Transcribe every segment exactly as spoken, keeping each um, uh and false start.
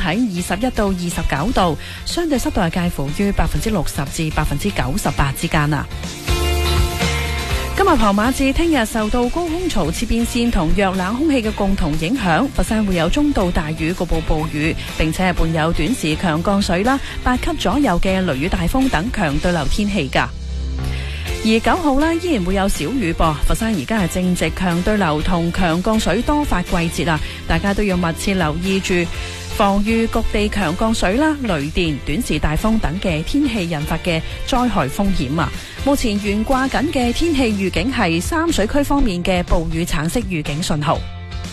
喺二十一到二十九度，相對濕度係介乎於百分之六十至百分之九十八之間啊。今日傍晚至聽日受到高空槽切變線同弱冷空氣嘅共同影響，佛山會有中到大雨，局部暴雨，並且係伴有短時強降水啦、八級左右嘅雷雨大風等強對流天氣㗎。而九號呢，依然會有小雨噃，佛山而家係正值強對流同強降水多發季節啊，大家都要密切留意住防禦局地強降水啦、雷電、短時大風等嘅天氣引發嘅災害風險啊！目前懸掛緊嘅天氣預警係三水區方面嘅暴雨橙色預警信號。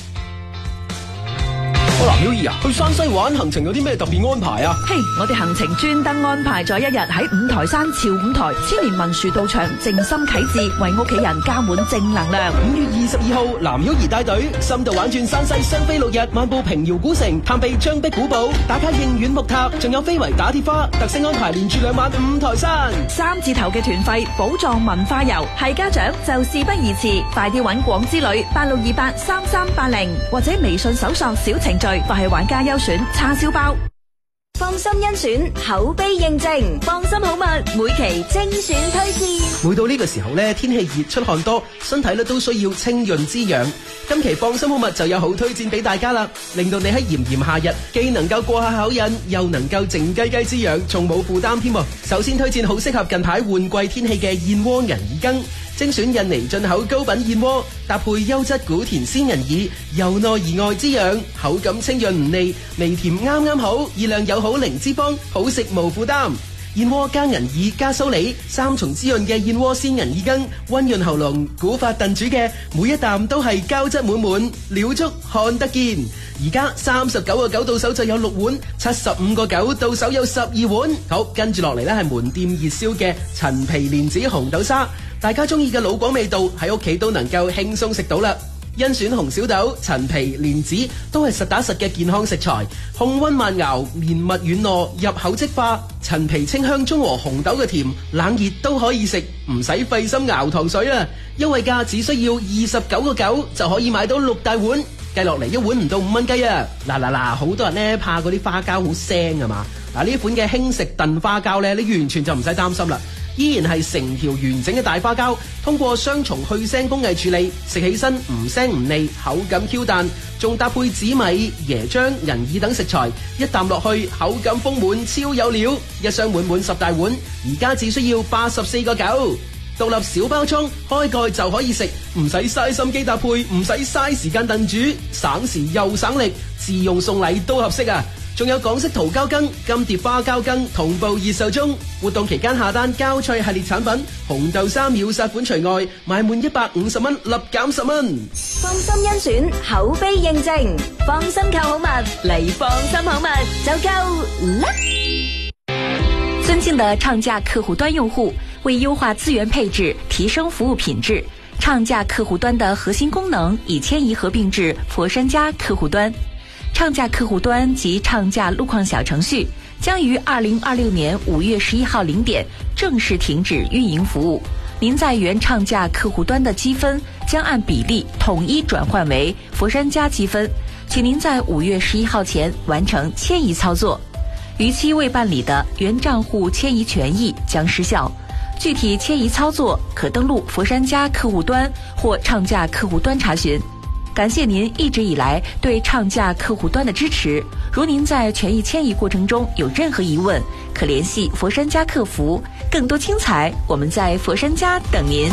哦，藍曉儀啊，去山西玩行程有啲咩特別安排啊？ 嘿， hey, 我哋行程專登安排咗一日喺五台山朝五台千年文殊道場靜心啟智，為屋企人加滿正能量。 五月二十二號，藍曉儀帶隊深度玩轉山西雙飛六日，漫步平遙古城，探秘張壁古堡，打卡應縣木塔，仲有飛圍打鐵花，特色安排連住兩晚五台山。 三字頭嘅團費，寶藏文化遊，係家長就事不宜遲，快啲揾廣之旅八六二八三三八零或者微信搜索小程序，或係玩家優選叉燒包。 放心甄選，口碑認證，放心好物，每期精選推薦。 每到呢個時候呢，天氣熱出汗多，身體咧都需要清潤滋養。今期放心好物就有好推薦俾大家啦，令到你喺炎炎夏日既能夠過下口癮，又能夠靜雞雞滋養，仲冇負擔添。首先推薦好適合近排換季天氣嘅燕窩銀耳羹。精選印尼進口高品燕窩，搭配優質古田鮮銀耳，由內而外滋養，口感清潤唔膩，微甜啱啱好，熱量又好，零脂肪，好食無負擔。燕窩加銀耳加蘇梨，三重滋潤嘅燕窩鮮銀耳羹，溫潤喉嚨，古法燉煮嘅每一啖都係膠質滿滿，料足看得見。而家三十九個九到手就有六碗，七十五個九到手有十二碗。好，跟住落嚟呢係門店熱銷嘅陳皮蓮子紅豆沙。大家中意嘅老廣味道喺屋企都能夠輕鬆食到啦。甄選紅小豆、陳皮、蓮子都係實打實嘅健康食材，控溫慢熬，綿密軟糯，入口即化。陳皮清香中和紅豆嘅甜，冷熱都可以食，唔使費心熬糖水啦。優惠價只需要二十九個九就可以買到六大碗，計落嚟一碗唔到五蚊雞啊！嗱嗱嗱，好多人呢怕嗰啲花膠好腥啊嘛，嗱呢款嘅輕食燉花膠呢，你完全就唔使擔心啦。依然係成條完整嘅大花膠，通過雙重去腥工藝處理，食起身唔腥唔膩，口感 Q 彈，仲搭配紫米、椰漿、銀耳等食材，一啖落去口感豐滿，超有料。一箱滿滿十大碗，而家只需要八十四個九，獨立小包裝，開蓋就可以食，唔使嘥心機搭配，唔使嘥時間燉煮，省時又省力，自用送禮都合適啊！仲有港式桃膠羹、金蝶花膠羹同步熱售中，活動期間下單膠脆系列產品，紅豆沙秒殺款除外，買滿一百五十蚊立減十蚊。 放心甄選，口碑認證，放心購好物嚟，放心好物就夠啦。 尊敬的暢價客戶端用戶，為優化資源配置，提升服務品質，暢價客戶端的核心功能已遷移合併至佛山家客戶端。暢價客戶端及暢價路況小程序將於二零二六年五月十一號零點正式停止運營服務。您在原暢價客戶端的積分將按比例統一轉換為佛山家積分，請您在五月十一號前完成遷移操作。逾期未辦理的原賬戶遷移權益將失效。具體遷移操作可登錄佛山家客戶端或暢價客戶端查詢。感謝您一直以來對暢價客戶端的支持。如您在權益遷移過程中有任何疑問，可聯繫佛山家客服。更多精彩，我們在佛山家等您。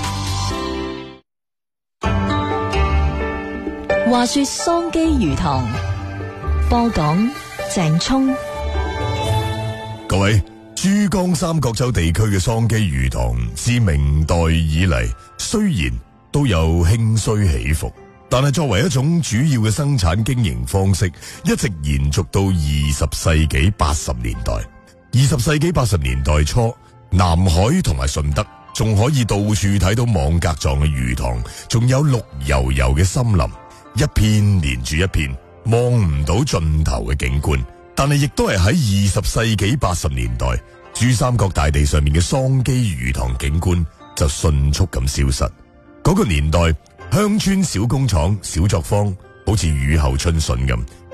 話說桑基魚塘，播講鄭聰。 各位，珠江三角洲地區嘅桑基魚塘自明代以嚟，雖然都有興衰起伏，但係作為一種主要嘅生產經營方式，一直延續到二十世紀八十年代。二十世紀八十年代初，南海同埋順德仲可以到處睇到網格狀嘅魚塘，仲有綠油油嘅森林，一片連住一片，望唔到盡頭嘅景觀。但係亦都係喺二十世紀八十年代，珠三角大地上面嘅桑基魚塘景觀就迅速咁消失。嗰個年代，鄉村小工廠、小作坊好似雨後春筍咁，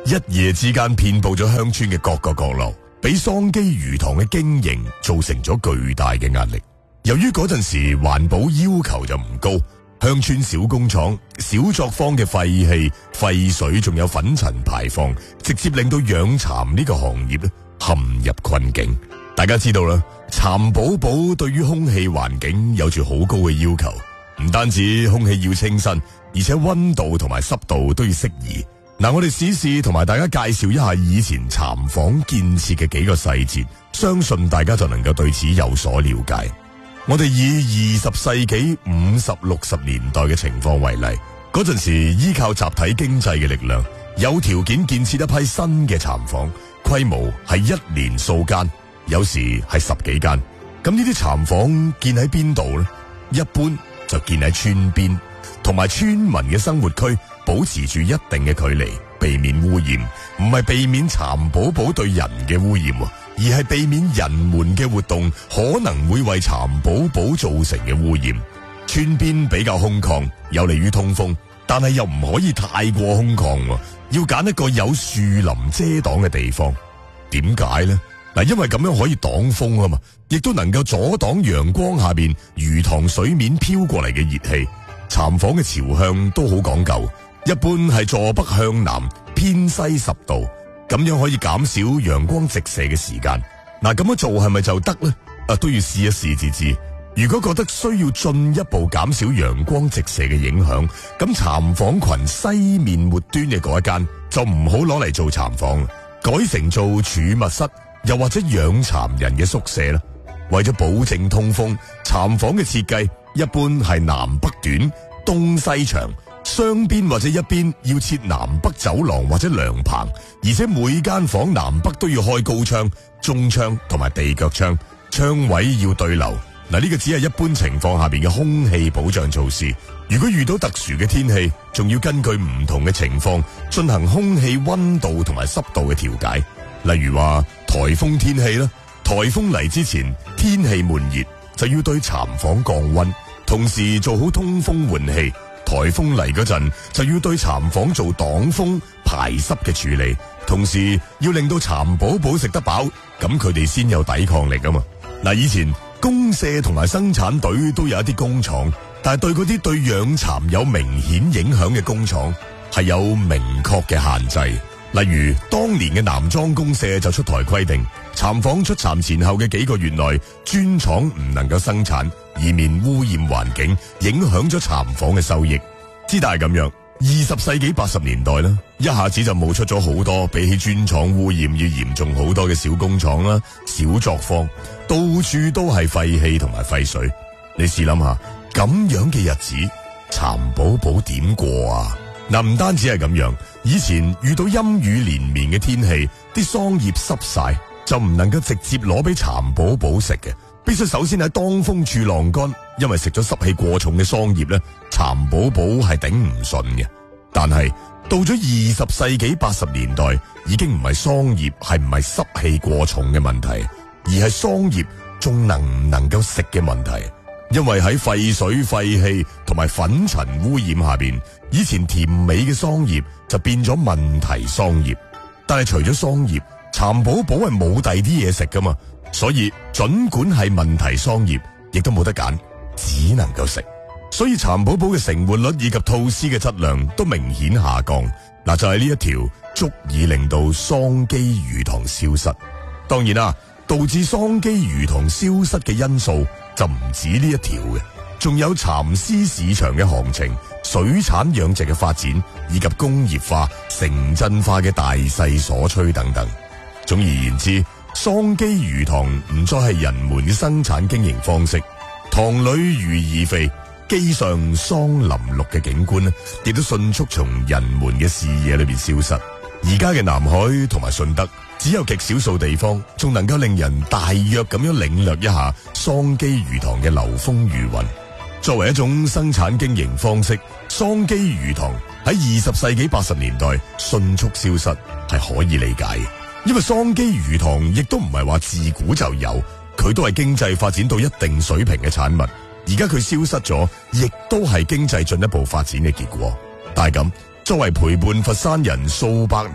一夜之間遍佈咗鄉村嘅各個角落，俾桑基魚塘嘅經營造成咗巨大嘅壓力。由於嗰陣時環保要求就唔高，鄉村小工廠、小作坊嘅廢氣、廢水仲有粉塵排放，直接令到養蠶呢個行業咧陷入困境。大家知道啦，蠶寶寶對於空氣環境有住好高嘅要求，唔單止空氣要清新，而且溫度同埋濕度都要適宜。嗱，我哋試試同埋大家介紹一下以前蠶房建設嘅幾個細節，相信大家就能夠對此有所了解。我哋以二十世紀五十六十年代嘅情況為例，嗰陣時依靠集體經濟嘅力量，有條件建設一批新嘅蠶房，規模係一年數間，有時係十幾間。咁呢啲蠶房建喺邊度呢？一般就建喺村邊，同埋村民嘅生活區，保持住一定嘅距離，避免污染。唔係避免蠶寶寶對人嘅污染，而係避免人們嘅活動可能會為蠶寶寶造成嘅污染。村邊比較空曠，有利於通風，但係又唔可以太過空曠，要揀一個有樹林遮擋嘅地方。點解呢？嗱，因為咁樣可以擋風啊嘛，亦都能夠阻擋陽光下邊魚塘水面飄過嚟嘅熱氣。蠶房嘅朝向都好講究，一般係坐北向南，偏西十度，咁樣可以減少陽光直射嘅時間。嗱，咁樣做係咪就得呢？啊，都要試一試至知。如果覺得需要進一步減少陽光直射嘅影響，咁蠶房群西面末端嘅嗰一間就唔好攞嚟做蠶房，改成做儲物室，又或者養蠶人嘅宿舍啦。為咗保證通風，蠶房嘅設計一般係南北短、東西長，雙邊或者一邊要設南北走廊或者涼棚，而且每間房南北都要開高窗、中窗同埋地腳窗，窗位要對流。嗱，呢個只係一般情況下邊嘅空氣保障措施。如果遇到特殊嘅天氣，仲要根據唔同嘅情況進行空氣溫度同埋濕度嘅調節。例如話颱風天氣啦，颱風嚟之前天氣悶熱，就要對蠶房降溫，同時做好通風換氣。颱風嚟嗰陣就要對蠶房做擋風排濕嘅處理，同時要令到蠶寶寶食得飽，咁佢哋先有抵抗力啊嘛。嗱，以前公社同埋生產隊都有一啲工廠，但係對嗰啲對養蠶有明顯影響嘅工廠係有明確嘅限制。例如當年嘅南莊公社就出台規定，蠶房出蠶前後嘅幾個月內，專廠唔能夠生產，以免污染環境，影響咗蠶房嘅收益。之但係咁樣，二十世紀八十年代啦，一下子就冒出咗好多比起專廠污染要嚴重好多嘅小工廠啦、小作坊，到處都係廢氣同埋廢水。你試諗下，咁樣嘅日子，蠶寶寶點過啊？嗱，唔單止係咁樣，以前遇到陰雨連綿嘅天氣，啲桑葉濕晒，就唔能夠直接攞俾蠶寶寶食嘅，必須首先喺當風處晾乾，因為食咗濕氣過重嘅桑葉咧，蠶寶寶係頂唔順嘅。但係到咗二十世紀八十年代，已經唔係桑葉係唔係濕氣過重嘅問題，而係桑葉仲能唔能夠食嘅問題。因為喺廢水、廢氣同埋粉塵污染下邊，以前甜美嘅桑葉就變咗問題桑葉。但係除咗桑葉，蠶寶寶係冇第二啲嘢食噶嘛，所以盡管係問題桑葉，亦都冇得揀，只能夠食。所以蠶寶寶嘅成活率以及吐絲嘅質量都明顯下降。嗱，就係呢一條足以令到桑基魚塘消失。當然啦，導致桑基魚塘消失嘅因素就唔止呢一條嘅，仲有蠶絲市場嘅行情、水產養殖嘅發展，以及工業化、城鎮化嘅大勢所趨等等。總而言之，桑基魚塘唔再係人們嘅生產經營方式，塘裏魚兒肥，基上桑林綠嘅景觀呢，亦都迅速從人們嘅視野裏邊消失。而家嘅南海同埋順德，只有極少數地方仲能夠令人大約咁樣領略一下桑基魚塘嘅流風魚雲。作為一種生產經營方式，桑基魚塘喺二十世紀八十年代迅速消失係可以理解嘅，因為桑基魚塘亦都唔係話自古就有，佢都係經濟發展到一定水平嘅產物。而家佢消失咗，亦都係經濟進一步發展嘅結果。但係咁，作為陪伴佛山人數百年、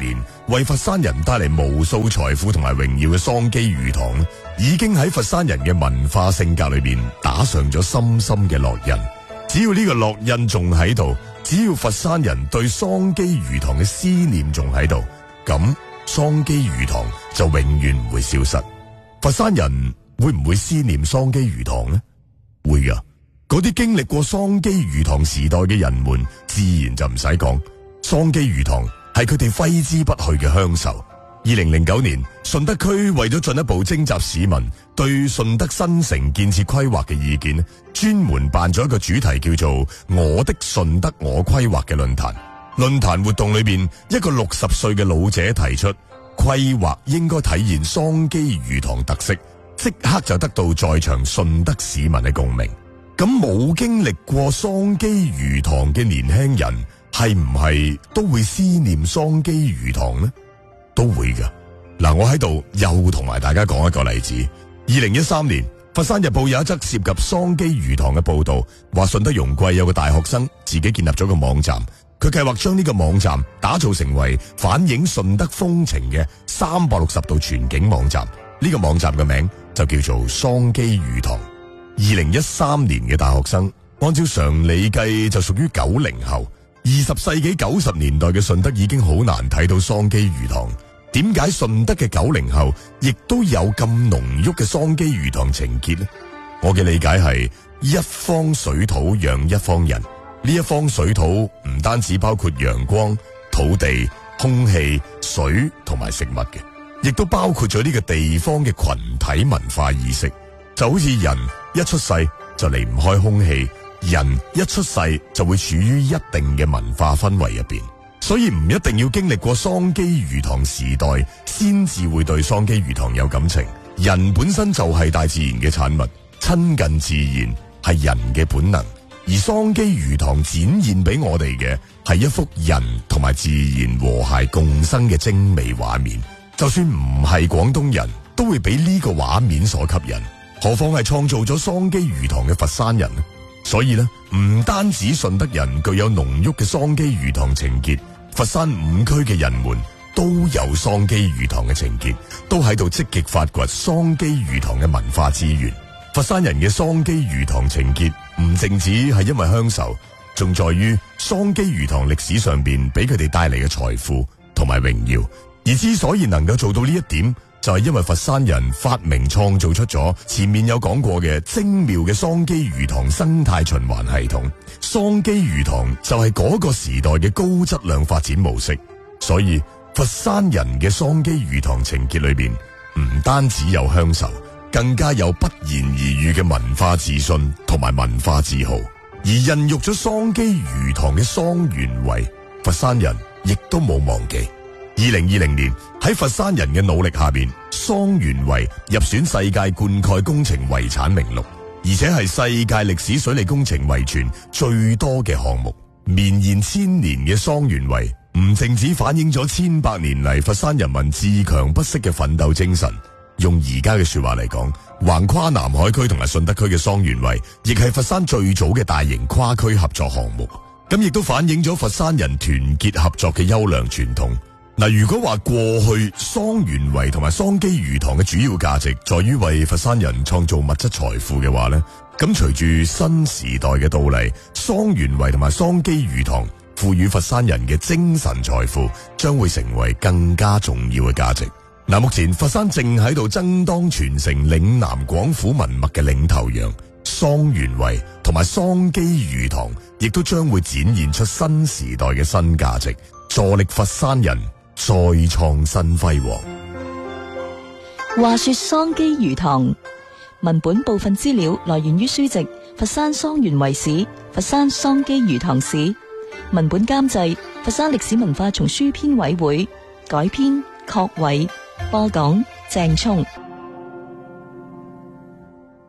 為佛山人帶嚟無數財富同埋榮耀嘅桑基魚塘，已經喺佛山人嘅文化性格裏邊打上咗深深嘅烙印。只要呢個烙印仲喺度，只要佛山人對桑基魚塘嘅思念仲喺度，咁桑基魚塘就永遠唔會消失。佛山人會唔會思念桑基魚塘呢？會噶，嗰啲經歷過桑基魚塘時代嘅人們，自然就唔使講。桑基魚塘係佢哋揮之不去嘅鄉愁。二零零九年，順德區為咗進一步徵集市民對順德新城建設規劃嘅意見，專門辦咗一個主題叫做我的順德我規劃嘅論壇。論壇活動裏邊，一個六十歲嘅老者提出規劃應該體現桑基魚塘特色，即刻就得到在場順德市民嘅共鳴。咁冇經歷過桑基魚塘嘅年輕人，係唔係都會思念桑基魚塘呢？都會噶。嗱，我喺度又同埋大家講一個例子。二零一三年，佛山日報有一則涉及桑基魚塘嘅報道，話順德容桂有個大學生自己建立咗個網站，佢計劃將呢個網站打造成為反映順德風情嘅三百六十度全景網站。呢個網站嘅名就叫做桑基魚塘。二零一三年嘅大學生，按照常理計就屬於九零後。二十世紀九十年代嘅順德已經好難睇到桑基魚塘，點解順德嘅九零後亦都有咁濃郁嘅桑基魚塘情結呢？我嘅理解係一方水土養一方人，呢一方水土唔單止包括陽光、土地、空氣、水同埋食物嘅，亦都包括咗呢個地方嘅群體文化意識。就好似人一出世就離唔開空氣，人一出世就會處於一定嘅文化氛圍入邊，所以唔一定要經歷過桑基魚塘時代先至會對桑基魚塘有感情。人本身就係大自然嘅產物，親近自然係人嘅本能，而桑基魚塘展現俾我哋嘅係一幅人同埋自然和諧共生嘅精美畫面。就算唔係廣東人都會俾呢個畫面所吸引，何況係創造咗桑基魚塘嘅佛山人呢？所以呢，唔單止順德人具有濃郁嘅桑基魚塘情結，佛山五區嘅人們都有桑基魚塘嘅情結，都喺度積極發掘桑基魚塘嘅文化資源。佛山人嘅桑基魚塘情結唔淨止係因為鄉愁，仲在於桑基魚塘歷史上邊俾佢哋帶嚟嘅財富同埋榮耀。而之所以能夠做到呢一點，就係因為佛山人發明創造出咗前面有講過嘅精妙嘅桑基魚塘生態循環系統。桑基魚塘就係嗰個時代嘅高質量發展模式。所以佛山人嘅桑基魚塘情結裏邊，唔單止有鄉愁，更加有不言而喻嘅文化自信同埋文化自豪。而孕育咗桑基魚塘嘅桑園圍，佛山人亦都冇忘記。二零二零年喺佛山人嘅努力下邊，桑園圍入選世界灌溉工程遺產名錄，而且係世界歷史水利工程遺存最多嘅項目。綿延千年嘅桑園圍唔淨止反映咗千百年嚟佛山人民自強不息嘅奮鬥精神，用而家嘅說話嚟講，橫跨南海區同埋順德區嘅桑園圍亦係佛山最早嘅大型跨區合作項目，咁亦都反映咗佛山人團結合作嘅優良傳統。嗱，如果話過去桑園圍同埋桑基魚塘嘅主要價值在於為佛山人創造物質財富嘅話呢，咁隨住新時代嘅到嚟，桑園圍同埋桑基魚塘賦予佛山人嘅精神財富將會成為更加重要嘅價值。嗱，目前佛山正喺度爭當傳承嶺南廣府文脈嘅領頭羊，桑園圍同埋桑基魚塘亦都將會展現出新時代嘅新價值，助力佛山人再創新輝煌。 話說桑基魚塘，文本部分資料來源於書籍《佛山桑園圍史》、《佛山桑基魚塘史》，文本監製佛山歷史文化叢書編委會，改編郝偉，播講鄭聰。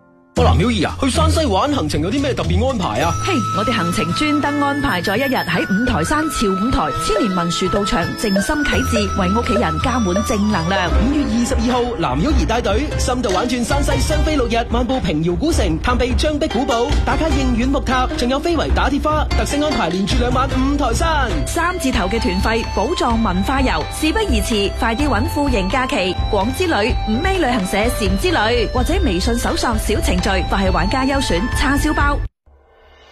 藍曉儀啊，去山西玩行程有啲咩特別安排啊？ 嘿，我哋行程專登安排咗一日喺五台山朝五台千年文殊道場靜心啟智，為屋企人加滿正能量。 五月二十二號，藍曉儀帶隊深度玩轉山西雙飛六日，漫步平遙古城，探秘張壁古堡，打卡應縣木塔，仲有飛圍打鐵花，特色安排連住兩晚五台山。 三字頭嘅團費，寶藏文化遊，事不宜遲，快啲揾富盈假期廣之旅五 A 旅行社禪之旅，或者微信搜索小程序，發係玩家優選叉燒包。